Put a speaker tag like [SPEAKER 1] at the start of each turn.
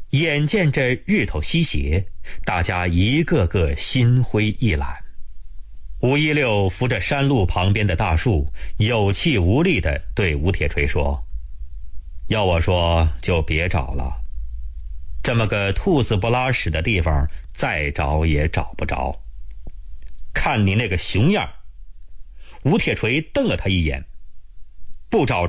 [SPEAKER 1] 眼见着日头西斜，大家一个个心灰意懒。516扶着山路旁边的大树，有气无力地对吴铁锤说：要我说就别找了，这么个兔子不拉屎的地方，再找也找不着。看你那个熊样。吴铁锤瞪了他一眼，不找